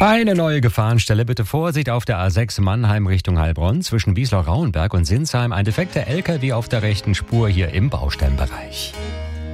Eine neue Gefahrenstelle. Bitte Vorsicht auf der A6 Mannheim Richtung Heilbronn zwischen Wiesloch-Rauenberg und Sinsheim. Ein defekter LKW auf der rechten Spur hier im Baustellenbereich.